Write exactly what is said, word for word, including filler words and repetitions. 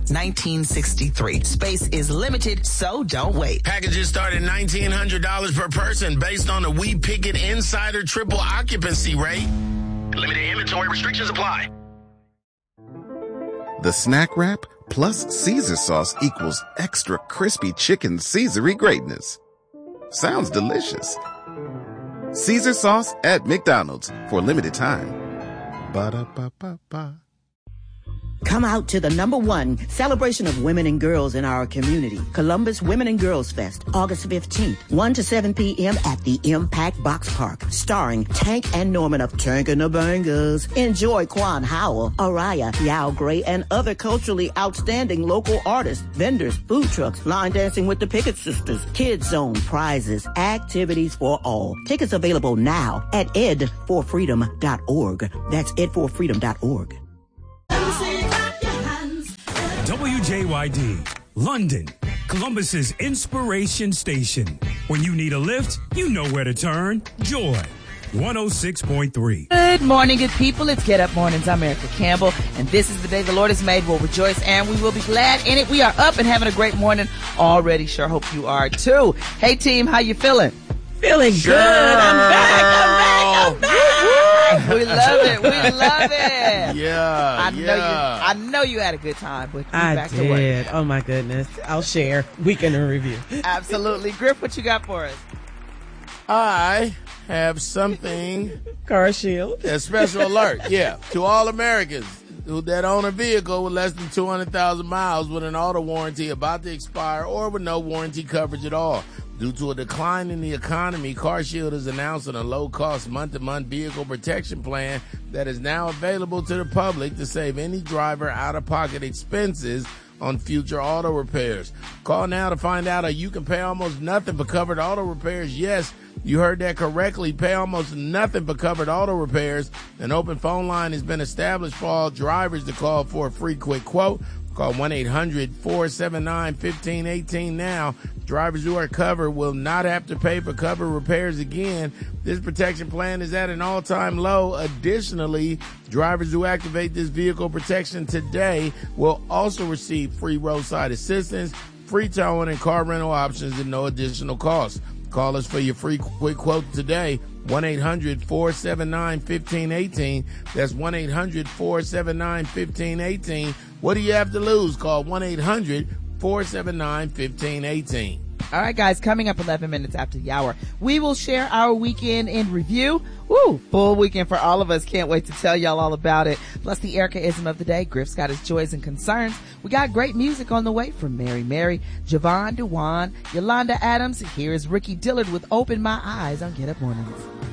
nineteen sixty-three. Space is limited, so don't wait. Packages start at nineteen hundred dollars per person based on the We Pick It Insider triple occupancy rate. Limited inventory restrictions apply. The snack wrap plus Caesar sauce equals extra crispy chicken Caesar-y greatness. Sounds delicious. Caesar sauce at McDonald's for a limited time. Ba-da-ba-ba-ba. Come out to the number one celebration of women and girls in our community. Columbus Women and Girls Fest, August fifteenth, one to seven p.m. at the Impact Box Park. Starring Tank and Norman of Tank and the Bangers. Enjoy Quan Howell, Araya, Yao Gray, and other culturally outstanding local artists, vendors, food trucks, line dancing with the Pickett Sisters, Kids Zone, prizes, activities for all. Tickets available now at ed for freedom dot org. That's ed for freedom dot org. W J Y D, London, Columbus's inspiration station. When you need a lift, you know where to turn. Joy, one oh six point three. Good morning, good people. It's Get Up Mornings. I'm Erica Campbell, and this is the day the Lord has made. We'll rejoice and we will be glad in it. We are up and having a great morning already. Sure hope you are too. Hey, team, how you feeling? Feeling sure. good. I'm back. I'm back. I'm back. We love it. We love it. Yeah. I yeah. know you. I know you had a good time, but I back did. to work. Oh my goodness. I'll share. Weekend in review. Absolutely. Griff, what you got for us? I have something. Car Shield. A special alert. Yeah. To all Americans who that own a vehicle with less than two hundred thousand miles with an auto warranty about to expire or with no warranty coverage at all. Due to a decline in the economy, CarShield is announcing a low-cost month-to-month vehicle protection plan that is now available to the public to save any driver out-of-pocket expenses on future auto repairs. Call now to find out how you can pay almost nothing for covered auto repairs. Yes, you heard that correctly. Pay almost nothing for covered auto repairs. An open phone line has been established for all drivers to call for a free quick quote. Call one eight hundred four seven nine one five one eight now. Drivers who are covered will not have to pay for covered repairs again. This protection plan is at an all-time low. Additionally, drivers who activate this vehicle protection today will also receive free roadside assistance, free towing, and car rental options at no additional cost. Call us for your free quick quote today. one eight hundred four seven nine one five one eight. That's one eight hundred four seven nine one five one eight. What do you have to lose? Call one eight hundred four seven nine one five one eight. All right, guys, coming up eleven minutes after the hour, we will share our weekend in review. Woo, full weekend for all of us. Can't wait to tell y'all all about it. Plus the Erica-ism of the day. Griff's got his joys and concerns. We got great music on the way from Mary Mary, Javon Dewan, Yolanda Adams. Here is Ricky Dillard with Open My Eyes on Get Up Mornings.